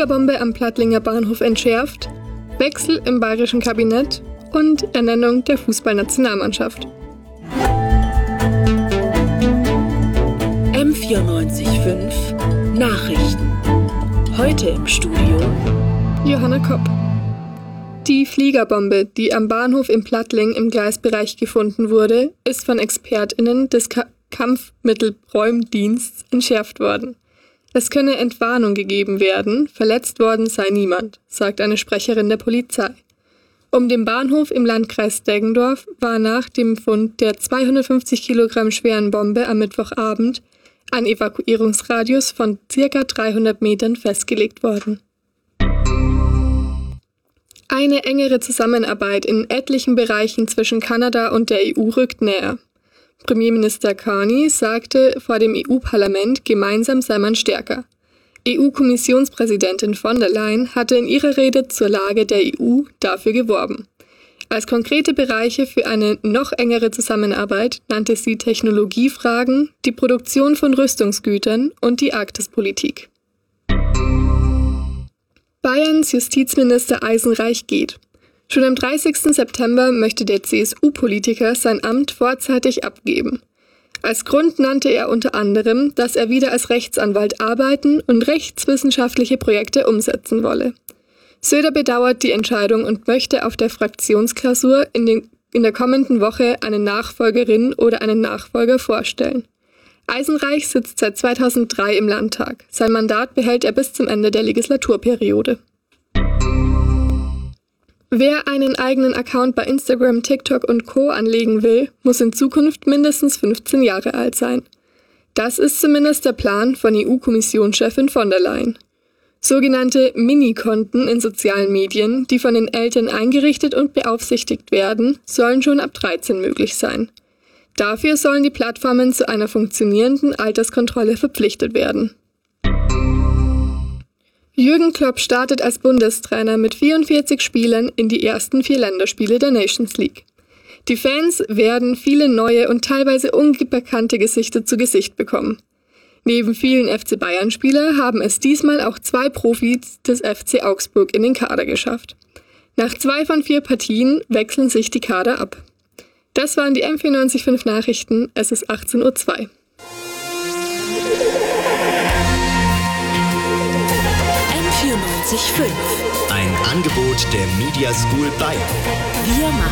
Fliegerbombe am Plattlinger Bahnhof entschärft, Wechsel im bayerischen Kabinett und Ernennung der Fußballnationalmannschaft. M94.5 Nachrichten. Heute im Studio Johanna Kopp. Die Fliegerbombe, die am Bahnhof in Plattling im Gleisbereich gefunden wurde, ist von ExpertInnen des Kampfmittelräumdienstes entschärft worden. Es könne Entwarnung gegeben werden, verletzt worden sei niemand, sagt eine Sprecherin der Polizei. Um den Bahnhof im Landkreis Deggendorf war nach dem Fund der 250 Kilogramm schweren Bombe am Mittwochabend ein Evakuierungsradius von ca. 300 Metern festgelegt worden. Eine engere Zusammenarbeit in etlichen Bereichen zwischen Kanada und der EU rückt näher. Premierminister Carney sagte vor dem EU-Parlament, gemeinsam sei man stärker. EU-Kommissionspräsidentin von der Leyen hatte in ihrer Rede zur Lage der EU dafür geworben. Als konkrete Bereiche für eine noch engere Zusammenarbeit nannte sie Technologiefragen, die Produktion von Rüstungsgütern und die Arktispolitik. Bayerns Justizminister Eisenreich geht. Schon am 30. September möchte der CSU-Politiker sein Amt vorzeitig abgeben. Als Grund nannte er unter anderem, dass er wieder als Rechtsanwalt arbeiten und rechtswissenschaftliche Projekte umsetzen wolle. Söder bedauert die Entscheidung und möchte auf der Fraktionsklausur in der kommenden Woche eine Nachfolgerin oder einen Nachfolger vorstellen. Eisenreich sitzt seit 2003 im Landtag. Sein Mandat behält er bis zum Ende der Legislaturperiode. Wer einen eigenen Account bei Instagram, TikTok und Co. anlegen will, muss in Zukunft mindestens 15 Jahre alt sein. Das ist zumindest der Plan von EU-Kommissionschefin von der Leyen. Sogenannte Mini-Konten in sozialen Medien, die von den Eltern eingerichtet und beaufsichtigt werden, sollen schon ab 13 möglich sein. Dafür sollen die Plattformen zu einer funktionierenden Alterskontrolle verpflichtet werden. Jürgen Klopp startet als Bundestrainer mit 44 Spielern in die ersten 4 Länderspiele der Nations League. Die Fans werden viele neue und teilweise unbekannte Gesichter zu Gesicht bekommen. Neben vielen FC Bayern-Spieler haben es diesmal auch 2 Profis des FC Augsburg in den Kader geschafft. Nach 2 von 4 Partien wechseln sich die Kader ab. Das waren die M94.5 Nachrichten, es ist 18:02 Uhr. M94.5. Ein Angebot der Media School Bayern. Wir machen